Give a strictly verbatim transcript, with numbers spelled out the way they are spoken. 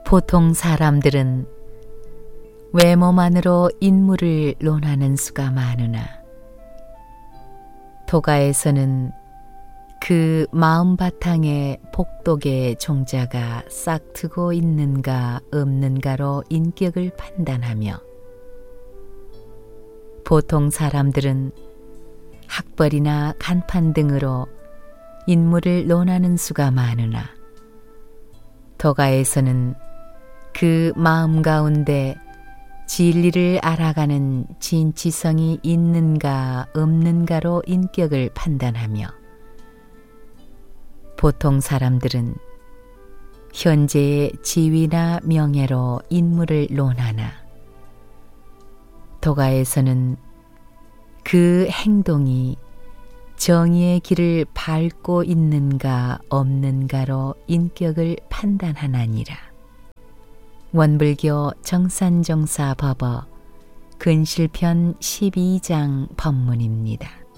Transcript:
보통 사람들은 외모만으로 인물을 논하는 수가 많으나 도가에서는 그 마음 바탕에 복독의 종자가 싹트고 있는가 없는가로 인격을 판단하며 보통 사람들은 학벌이나 간판 등으로 인물을 논하는 수가 많으나 도가에서는 그 마음 가운데 진리를 알아가는 진치성이 있는가 없는가로 인격을 판단하며 보통 사람들은 현재의 지위나 명예로 인물을 논하나 도가에서는 그 행동이 정의의 길을 밟고 있는가 없는가로 인격을 판단하나니라. 원불교 정산정사 법어 근실편 십이 장 법문입니다.